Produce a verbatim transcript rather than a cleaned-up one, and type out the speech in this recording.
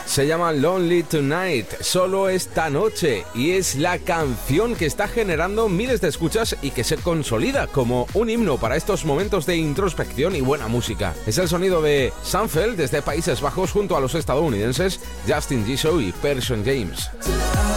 Se llama Lonely Tonight, solo esta noche, y es la canción que está generando miles de escuchas y que se consolida como un himno para estos momentos de introspección y buena música. Es el sonido de Sunfeld desde Países Bajos junto a los estadounidenses Justin Giso y Person James.